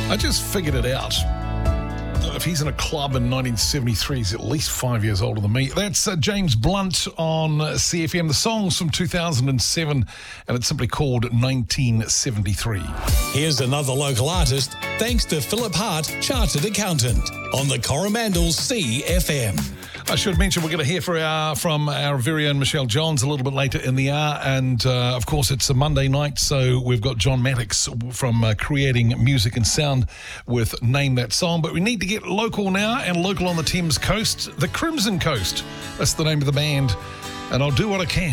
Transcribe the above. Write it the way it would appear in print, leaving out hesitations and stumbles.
I just figured it out. If he's in a club in 1973, he's at least 5 years older than me. That's James Blunt on CFM. The song's from 2007, and it's simply called 1973. Here's another local artist, thanks to Philip Hart, Chartered Accountant, on the Coromandel CFM. I should mention we're going to hear from our very own Michelle Johns a little bit later in the hour, and of course it's a Monday night, so we've got John Maddox from Creating Music and Sound with Name That Song. But we need to get local now, and local on the Thames coast, the Crimson Coast. That's the name of the band, and I'll do what I can